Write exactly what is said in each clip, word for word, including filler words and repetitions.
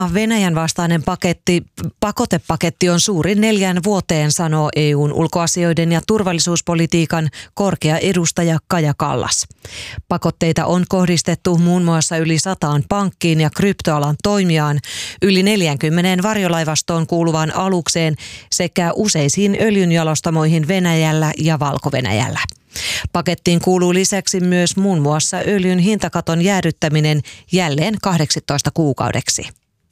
Venäjän vastainen paketti, pakotepaketti on suurin neljän vuoteen, sanoo E U:n ulkoasioiden ja turvallisuuspolitiikan korkea edustaja Kaja Kallas. Pakotteita on kohdistettu muun muassa yli sataan pankkiin ja kryptoalan toimijaan, yli neljäänkymmeneen varjolaivastoon kuuluvaan alukseen sekä useisiin öljynjalostamoihin Venäjällä ja Valko-Venäjällä. Pakettiin kuuluu lisäksi myös muun muassa öljyn hintakaton jäädyttäminen jälleen kahdeksitoista kuukaudeksi.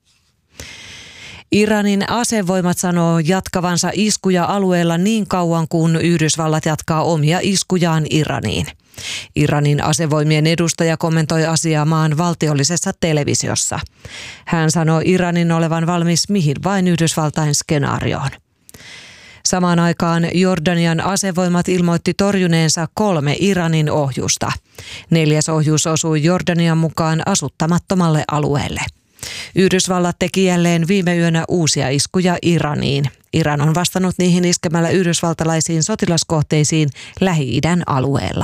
Iranin asevoimat sanoo jatkavansa iskuja alueella niin kauan kuin Yhdysvallat jatkaa omia iskujaan Iraniin. Iranin asevoimien edustaja kommentoi asiaa maan valtiollisessa televisiossa. Hän sanoi Iranin olevan valmis mihin vain Yhdysvaltain skenaarioon. Samaan aikaan Jordanian asevoimat ilmoitti torjuneensa kolme Iranin ohjusta. Neljäs ohjus osui Jordanian mukaan asuttamattomalle alueelle. Yhdysvallat teki jälleen viime yönä uusia iskuja Iraniin. Iran on vastannut niihin iskemällä yhdysvaltalaisiin sotilaskohteisiin Lähi-idän alueella.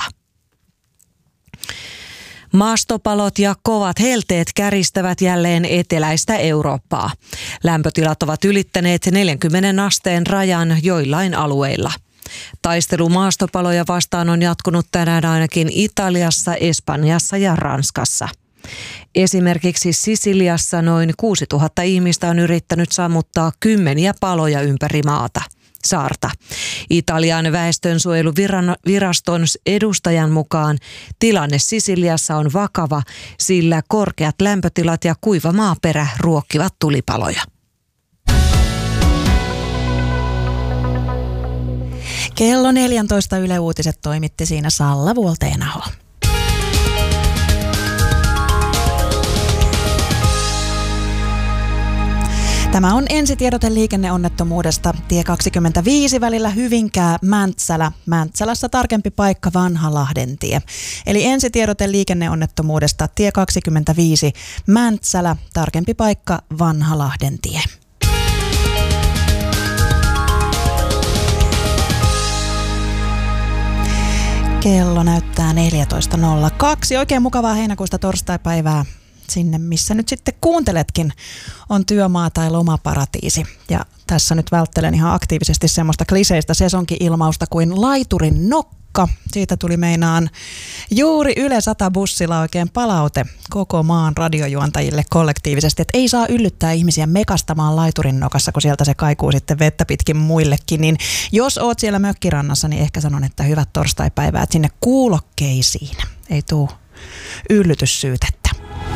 Maastopalot ja kovat helteet käristävät jälleen eteläistä Eurooppaa. Lämpötilat ovat ylittäneet neljänkymmenen asteen rajan joillain alueilla. Taistelu maastopaloja vastaan on jatkunut tänään ainakin Italiassa, Espanjassa ja Ranskassa. Esimerkiksi Sisiliassa noin kuusituhatta ihmistä on yrittänyt sammuttaa kymmeniä paloja ympäri maata. Saarta. Italian väestönsuojeluviraston edustajan mukaan tilanne Sisiliassa on vakava, sillä korkeat lämpötilat ja kuiva maaperä ruokkivat tulipaloja. Kello neljätoista Yle Uutiset toimitti siinä Salla Vuolteenaho. Tämä on ensitiedote liikenneonnettomuudesta. Tie kaksikymmentäviisi välillä Hyvinkää-Mäntsälä. Mäntsälässä tarkempi paikka Vanhalahden tie. Eli ensitiedote liikenneonnettomuudesta. Tie kaksikymmentäviisi Mäntsälä. Tarkempi paikka Vanhalahden tie. Kello näyttää neljätoista nolla kaksi. Oikein mukavaa heinäkuusta torstaipäivää. Sinne, missä nyt sitten kuunteletkin, on työmaa tai lomaparatiisi. Ja tässä nyt välttelen ihan aktiivisesti semmoista kliseistä sesonki-ilmausta kuin laiturin nokka. Siitä tuli meinaan juuri Yle sata bussilla oikein palaute koko maan radiojuontajille kollektiivisesti, että ei saa yllyttää ihmisiä mekastamaan laiturin nokassa, kun sieltä se kaikuu sitten vettä pitkin muillekin. Niin jos oot siellä mökkirannassa, niin ehkä sanon, että hyvät torstaipäivää, että sinne kuulokkeisiin ei tule yllytyssyytettä.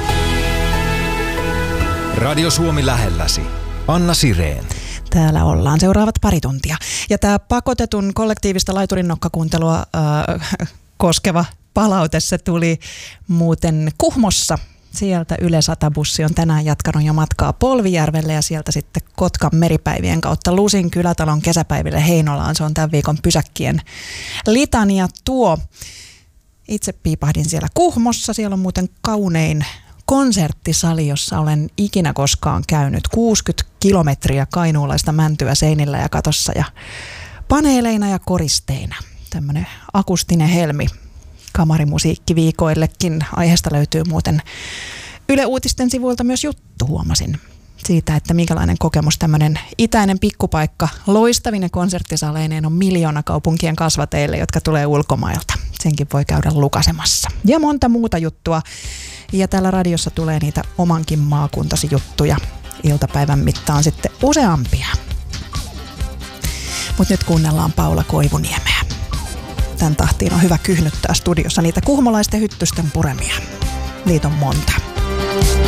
Radio Suomi lähelläsi. Anna Sireen. Täällä ollaan seuraavat pari tuntia. Ja tämä pakotetun kollektiivista laiturinnokkakuuntelua äh, koskeva palaute, se tuli muuten Kuhmossa. Sieltä Yle sata bussi on tänään jatkanut jo matkaa Polvijärvelle ja sieltä sitten Kotkan meripäivien kautta Lusin kylätalon kesäpäiville Heinolaan. Se on tämän viikon pysäkkien litania tuo. Itse piipahdin siellä Kuhmossa. Siellä on muuten kaunein konserttisali, jossa olen ikinä koskaan käynyt. kuusikymmentä kilometriä kainuulaista mäntyä seinillä ja katossa ja paneeleina ja koristeina. Tämmöinen akustinen helmi kamarimusiikkiviikoillekin. Aiheesta löytyy muuten Yle Uutisten sivuilta myös juttu, huomasin. Siitä, että minkälainen kokemus tämmöinen itäinen pikkupaikka loistavine konserttisaleineen on miljoona kaupunkien kasvateille, jotka tulee ulkomailta. Senkin voi käydä lukasemassa. Ja monta muuta juttua. Ja täällä radiossa tulee niitä omankin maakuntasi juttuja iltapäivän mittaan sitten useampia. Mutta nyt kuunnellaan Paula Koivuniemeä. Tän tahtiin on hyvä kyhnyttää studiossa niitä kuhmolaisten hyttysten puremia. Niitä on monta.